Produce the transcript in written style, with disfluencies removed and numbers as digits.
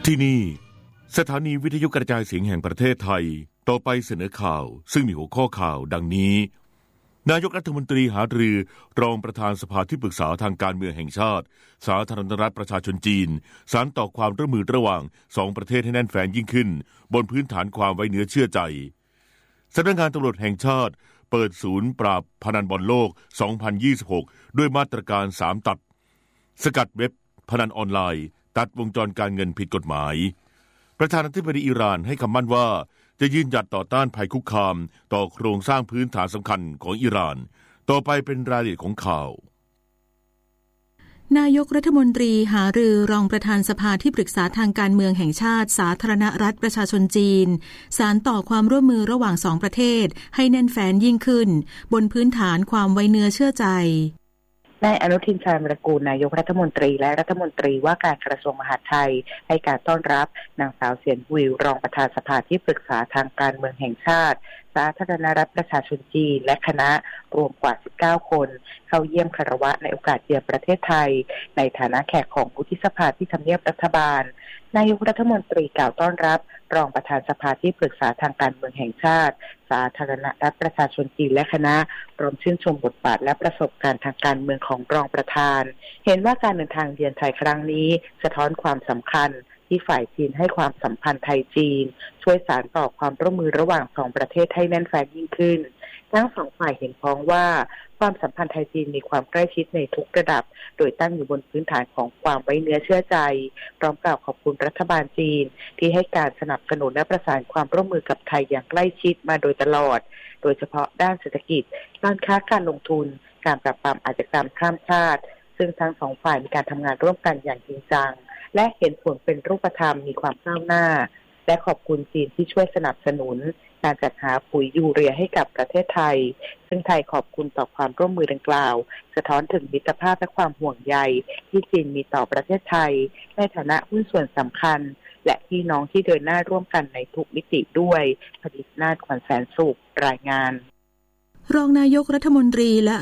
ที่นี่สถานีวิทยุกระจายเสียงแห่งประเทศไทยต่อไปเสนอข่าวซึ่งมีหัวข้อข่าวดังนี้นายกรัฐมนตรีหารือรองประธานสภาที่ปรึกษาทางการเมืองแห่งชาติสาธารณรัฐประชาชนจีนสานต่อความร่วมมือระหว่าง2ประเทศให้แน่นแฟ้นยิ่งขึ้นบนพื้นฐานความไว้เนื้อเชื่อใจสำนักงานตำรวจแห่งชาติเปิดศูนย์ปราบพนันบอลโลก2026ด้วยมาตรการ3ตัดสกัดเว็บพนันออนไลน์ตัดวงจรการเงินผิดกฎหมายประธานาธิบดีอิหร่านให้คำมั่นว่าจะยืนหยัดต่อต้านภัยคุกคามต่อโครงสร้างพื้นฐานสำคัญของอิหร่านต่อไปเป็นรายละเอียดของข่าวนายกรัฐมนตรีหารือรองประธานสภาที่ปรึกษาทางการเมืองแห่งชาติสาธารณรัฐประชาชนจีนสานต่อความร่วมมือระหว่าง2ประเทศให้แน่นแฟ้นยิ่งขึ้นบนพื้นฐานความไว้เนื้อเชื่อใจนายอนุทินชาญวิรากูลนายกรัฐมนตรีและรัฐมนตรีว่าการกระทรวงมหาดไทยให้การต้อนรับนางสาวเซียนฮุยรองประธานสภาที่ปรึกษาทางการเมืองแห่งชาติสาธารณรัฐประชาชนจีนและคณะรวมกว่า19คนเข้าเยี่ยมคารวะในโอกาสเยือนประเทศไทยในฐานะแขกของวุฒิสภาที่ทำเนียบรัฐบาลนายกรัฐมนตรีกล่าวต้อนรับรองประธานสภาที่ปรึกษาทางการเมืองแห่งชาติสาธารณรัฐประชาชนจีนและคณะรวมชื่นชมบทบาทและประสบการณ์ทางการเมืองของรองประธานเห็นว่าการเดินทางเยือนไทยครั้งนี้สะท้อนความสำคัญที่ฝ่ายจีนให้ความสัมพันธ์ไทยจีนช่วยสานต่อความร่วมมือระหว่าง2ประเทศให้แน่นแฟ้นยิ่งขึ้นทั้งสองฝ่ายเห็นพ้องว่าความสัมพันธ์ไทยจีนมีความใกล้ชิดในทุกระดับโดยตั้งอยู่บนพื้นฐานของความไว้เนื้อเชื่อใจพร้อมกล่าวขอบคุณรัฐบาลจีนที่ให้การสนับสนุนและประสานความร่วมมือกับไทยอย่างใกล้ชิดมาโดยตลอดโดยเฉพาะด้านเศรษฐกิจการค้าการลงทุนการปราบปรามอาชญากรรมข้ามชาติซึ่งทั้งสองฝ่ายมีการทำงานร่วมกันอย่างจริงจังและเห็นผลเป็นรูปธรรมมีความก้าวหน้าและขอบคุณจีนที่ช่วยสนับสนุนการจัดหาปุ๋ยยูเรียให้กับประเทศไทยซึ่งไทยขอบคุณต่อความร่วมมือดังกล่าวสะท้อนถึงมิตรภาพและความห่วงใยที่จีนมีต่อประเทศไทยในฐานะหุ้นส่วนสำคัญและพี่น้องที่เดินหน้าร่วมกันในทุกมิติด้วยผลิตนาถ ขวัญแสนสุขรายงานรองนายกรัฐมนตรีและ